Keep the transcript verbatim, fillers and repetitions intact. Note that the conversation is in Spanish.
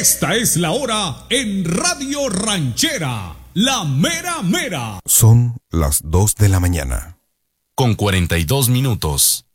Esta es la hora en Radio Ranchera, la mera mera. Son las dos de la mañana. Con cuarenta y dos minutos.